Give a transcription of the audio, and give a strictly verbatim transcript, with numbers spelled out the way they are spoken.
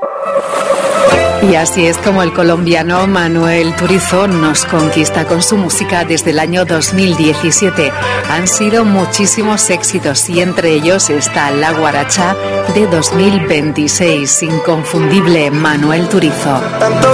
Y así es como el colombiano Manuel Turizo nos conquista con su música desde el año dos mil diecisiete. Han sido muchísimos éxitos y entre ellos está La Guaracha de dos mil veintiséis. Inconfundible Manuel Turizo. Tanto